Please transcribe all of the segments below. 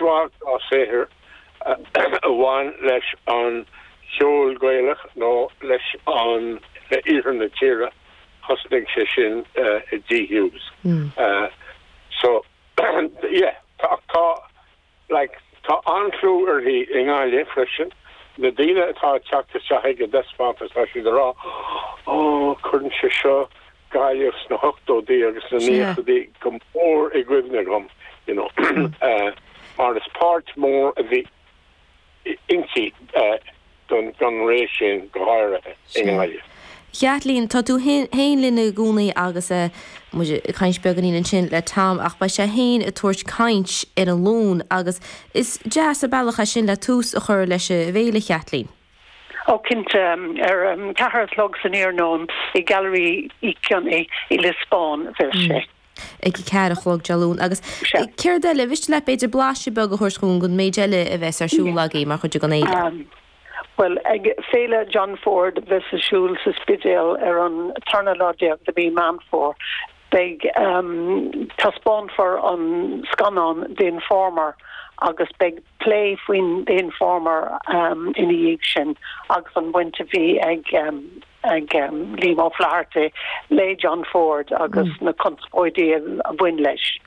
Swag or say her one less on Joel Gaelic, no less on even the Tira hosting session G Hughes. So yeah, like on through early in our reflection. The Dina thought Chuck to Shahig at this spot, especially the raw. Oh, couldn't you show Gaius no Hocto Dears and near to the more equivalent, you know, or the part more of the inky gun racing go higher in Ireland. Cheatlín tá tú hain lena gúnaí agus caint beganí an sin le tam ach ba sé hain a tuairt caint ar an lún agus is jazz a bailach sin le tús a chur leis a bhéile cheatlín. Kint cehartlog san éarnón I gallery I Lisbon ver sé. Ag cearachlog jalún agus ceir deile bhís le beidir bláise beg a thuircún gon méid eile a bheits ar siúlagaí mar chuide gan éile. Well, Fela John Ford versus Schulz is Bidel on Turnalodia the be man for big taspon for on Scanon the Informer August big play when the Informer in the action August went to be Limo Flaherty lay John Ford August na conspoidi Winlish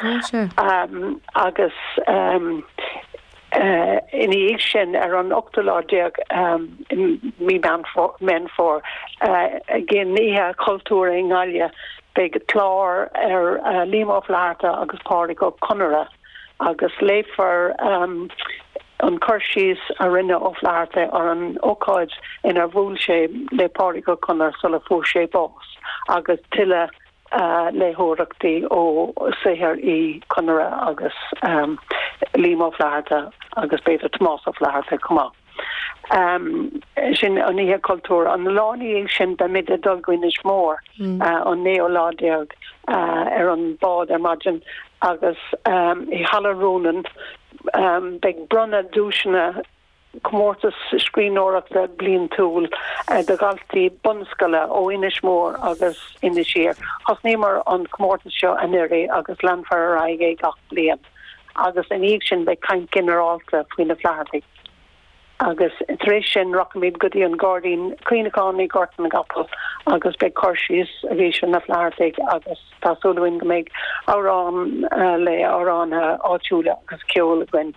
August in the action around Octolodiag me men for again neha culture in Alia big chlor Limo Flarta August Particle Conora August Leifer on Kershis arena of Larta or on Okods in a Vulshe Le Particle Conor Sola Foshe Boss August Tilla le horakti o seher I Conora agus Limo Flarta agus Peter Thomas of Flarta come sin anihe culture an lani sin be mid dulgwinish more on neoladiag on bod imagine agus I Halleronen big brunna dúisina Comórtas screen orach the blin tool the galti bunskala o inishmore agus inishir hosnemer on Comórtas show anere agus landfar aige gach blian agus an action by kind generalta between the flaherty agus tradition rockmid goody and Gordon Queen Economy Gorton Gapple agus big Kershis aviation of flaherty agus tasolwin meg aron le aron ochula agus kiol gwen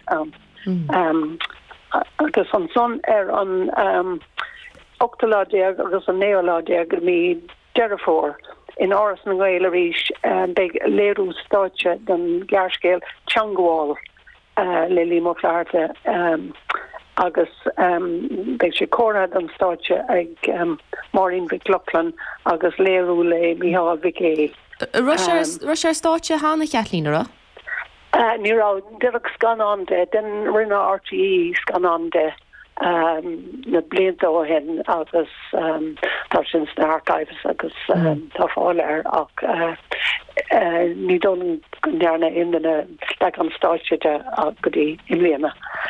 agus an son on Octoladiag agus an neoladiag mi Derrifor in Oris na Gael Rish big Leru Stoche den Garscale Changwall Lily Moflarte agus big Shikora den Stoche ag Maureen Vic-Lucklan agus Leru le Mihal Vicky Russia Stoche Hannah Kathleen Nero Dirk scan on de den rinne RTE scan on de na blinto hen agus tarsin archives agus tafaler och ni don kunjarna in the stack on starche de godi Ilena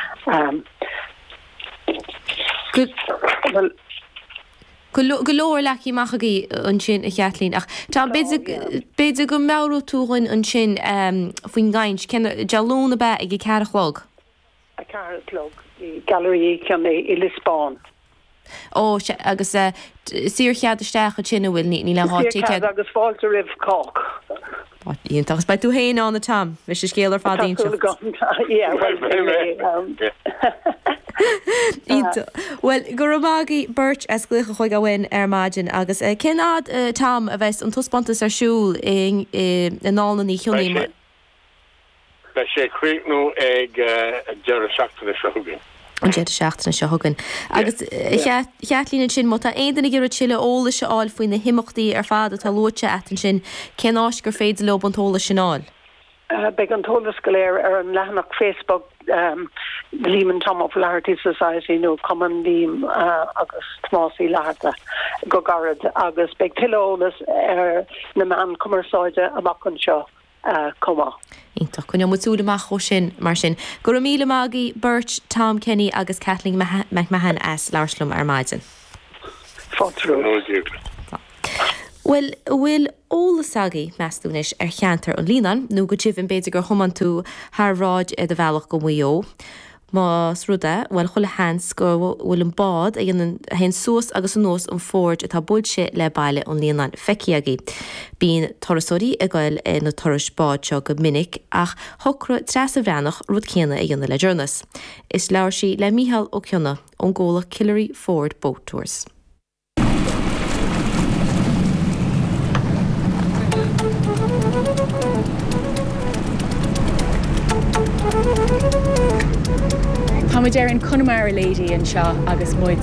good well Golóir leí machagaí an sin a cheatlín ach tá beidir go meú túhain an sin faoin gaiint cena dealúna be ag cearachlog. A cearachlog I gallery ceanna I Lisbon. Ó agus sír chead isteach a sinna bhfuil ní le hátíí agus fáilte rih coch. Íontas ba tú héin an na tam, bhí sé scéalar fádín. Well, go ramágaí Bert as glucha chuig a bhain maidin agus cinad tam a bheits an tuspantas ar siúl in nána ní chiúnaí. Leis sé críicnú ag dearad seachtainna seogan. An dearad seachtainna seogan. Agus cheatlína sin má tá éidirna gur tiile óla se áil faoin na himachtaí ar fád atá lóte etan sin cin áis gur féidir lob an tóla sináil. Beg an tóla scoléir ar an lehanach Facebook Lehman Tom of Flaherty Society no common Leam agus Tomasi Larta go garad agus beg tilólas na man commerceide amachchan seo cuma. Ítach chun mutúla amach cho sin mar sin. Go míle mágaí Bert, Tom Kenny agus Kathleen McMahon as Lairslum ar maidin. Fátrú. Well, bhfuil óla sagaí meúnis cheantar an línan, nó go tíh beidir gur thoman tú thráid a bhealach go mhuo. Má sruda bhfuil chula hens go bhfuil an bád a hen suas agus an nós an fórd atá builse le baile an líonan feciagaí. Bín torasóí a gail na toras bád seo go minic ach thocra tres a bhreannach rud chéanna a dhéanana le journas. Is leir sí le Mícheál Ó Cionna ón ggóla Killary Ford Boat Tours. Táid an Connemara Lady an seo agus muid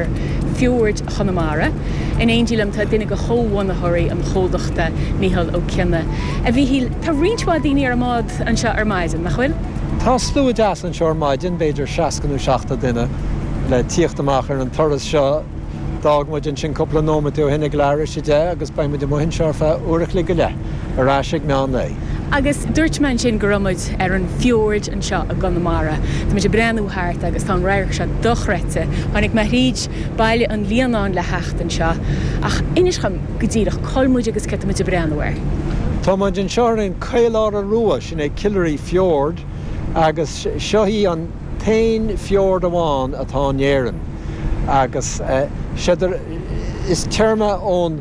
fiúrt Connemara. In éondílam tá duine go chóhhain athirí an chódachta Mícheál Ó Cionna. A bhí hí tá rionntá daoine ar mád an seo ar maidin, nach bhfuil? Tá slúid as an seo ar maidin, beidir 60 duine le tíocht amach ar an toras seo dag muid an sin coppla nómatú hinnig leir sé de agus baimid mo hin searfa uirich le go le arráisiigh meán é. Agus dúirt man sin gomuid ar an fiúrt an seo a Connemara. Tá muid breanú háart agus tá réir se dochrete, chunig mar ríd baile an líanán le hecht an seo. Ach inis chum go dtíadach colmúid agus ce muid breanúir. Tá muid an seo an céilár a rua sin é Killary Fjord agus seo hí an tain fjord amháin atá néan. Agus séidir is terma ón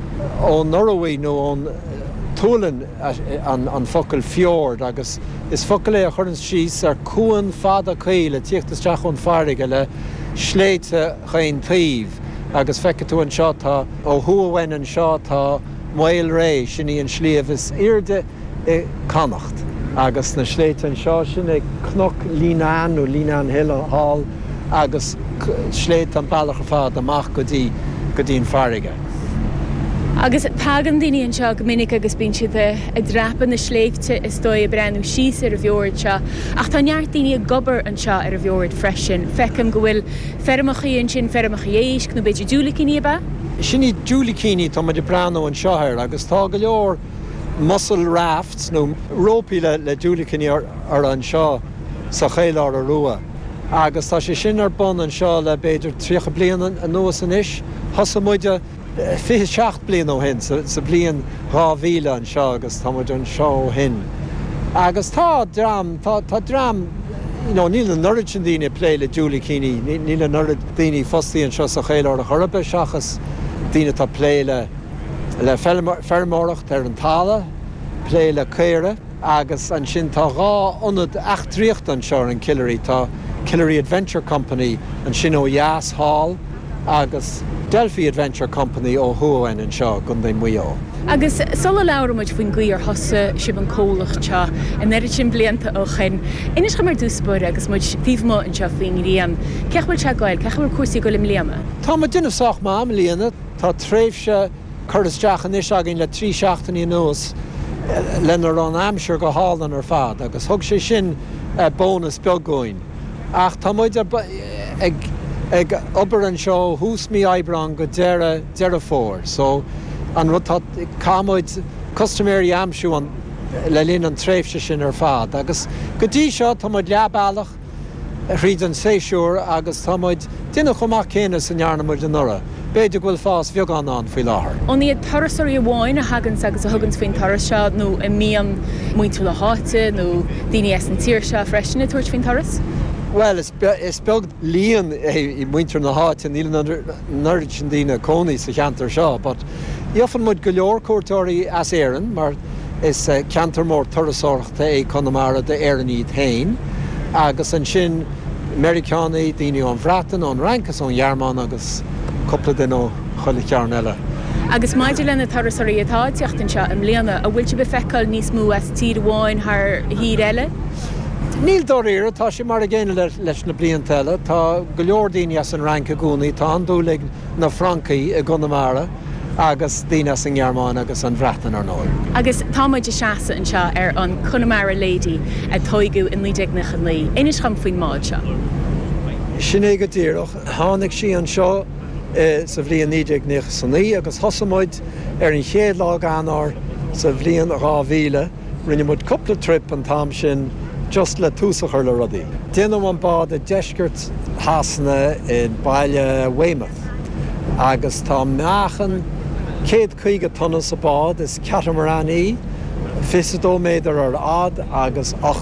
Norway nó ón Túlan an focail fjord agus is focail é a churann síos ar cuan fada chéile tíochttasteach ón farige le sléite chaon taobh agus feice tú an seo tá ó thuahain an seo tá Moil Ré sinní an sléomh is irde i Connacht agus na sléite an seo sin ag cnoc líneán nó líneán heile hall agus sléit an bailach fád amach go dtíon farige. Agus pagan daoine an seo go minic agus bíonn siad a drapan na sléifte is dói a breanú síos ar a bheord seo. Ach tá neart daoine a gobar an seo ar a bheord freisin. Fecam go bhfuil fermachaíonn sin fermachaéis nó beidir dúlacíní ba? Sinní dúlacíní tá muid breanú an seoir agus tá go leor muscle rafts nó rópaí le dúlacíní ar an seo sa chéilár a rua. Agus tá sé sin ar bon an seo le beidir 3 bliain an nuas an isis, thosa muide 27 bliain ó hin, sa bliain 2000 an seo agus tá muid an seo hin. Agus tá dram, níl an nurid sin daoine plé le dúlacíní, níl an nurid daoine fostaí an seo sa chéilár a chorbe seachas daoine tá plé le fermóracht ar an tála, plé le céire, agus an sin tá rá ionad achtriacht an seo an Killary tá Killary Adventure Company an sin ó Yas Hall agus Delphi Adventure Company ó Huain an seo gun é muo. Agus sola lemuid faoin gcuir thosa sib an cólach teo an éidir sin blianta ó chin. Inis mar dúspóir agus muid tíomhmó an seo faoin riam. Cechfuil se gáil, cechfuil cuasaí go lim léama? Tá mu duine soach má am líana, tá tréimhse chuirteach an is agin le 3 seachtaí nuas lenar an amseir go hálan ar fad, agus thug sé sin bónus beagóin. Ach tá muid ag obair an seo hús mí eibreán go deire fór. So an rud tá cámuid customary amsú an le líon an tréimhse sin ar fad. Agus go dtí seo tá muid leabhealach ríd an séisiúr agus tá muid duine chumach céine san nearnamid an nura. Beidir bhfuil fás bheagán an faoi láthair. Ó ní tarasóí amháin a hagann agus a thugans faoin taras seo nó i míam muointú le háte nó daoine an tíir seo freisin a tuairt faoin taras? Well, is beag líon I muintir na háte níl nurid sin daoine cónaí sa cheantar seo, but iofan muid go leor cuairteoirí as éireann, mar is ceantar mór turasóireachta é Connemara de éireann iad hain, agus an sin Americánaí daoine an bhreatan an rankas an Ghearmán agus coppla den ó chuile cearn eile. Agus maidir lena tarasóirí atá teachtain seo am léana a bhfuil si be feiceáil níos mú as tír bháin th hír eile? Níl doíire tá sé mar a ggéine leis na blianteile, tá go leor daoine as an ranca gúnaí, tá an dúlaigh na Francaí a Connemara agus daoine as an Ghearmán agus an bhreatan ar nóir. Agus táid seasa an seo ar an Connemara Lady a toigú in lídeagna an lí. Inis chum faoin máid seo? Sinné go dtíireach, tháinig sí an seo sa bhliain 1990 agus thosamuid ar an chéad lá anar sa bhliain 2000 rinne muid coppla trip an tám sin just le túsachar le rudaí. Déanam an bád a deisgirt hasanna in baile Weymouth agus tá meachan 150 tonna sa bád is catamaran í, 22 méadar ar ad agus